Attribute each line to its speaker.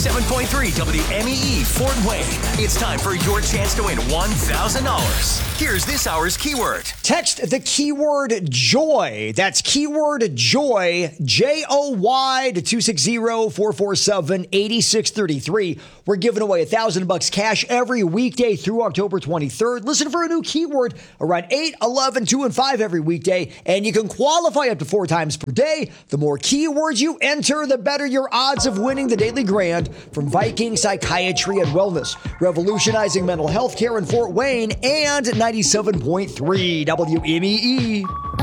Speaker 1: 97.3 WMEE Fort Wayne. It's time for your chance to win $1,000. Here's this hour's keyword.
Speaker 2: Text the keyword joy. That's keyword joy, Joy, to 260-447-8633. We're giving away $1,000 cash every weekday through October 23rd. Listen for a new keyword around 8, 11, 2, and 5 every weekday, and you can qualify up to 4 times per day. The more keywords you enter, the better your odds of winning the Daily Grand from Viking Psychiatry and Wellness, revolutionizing mental health care in Fort Wayne, and 97.3 WMEE.